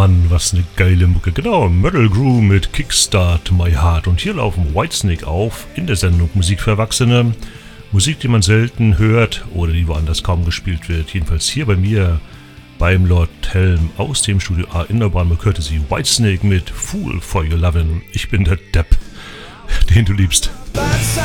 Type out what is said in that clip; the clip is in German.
Mann, was eine geile Mucke. Genau, Metal Groove mit Kickstart My Heart. Und hier laufen Whitesnake auf in der Sendung Musik für Erwachsene. Musik, die man selten hört oder die woanders kaum gespielt wird. Jedenfalls hier bei mir beim Lord Helm aus dem Studio A in der Brandenburg hörte sie Whitesnake mit Fool for Your Lovin'. Ich bin der Depp, den du liebst.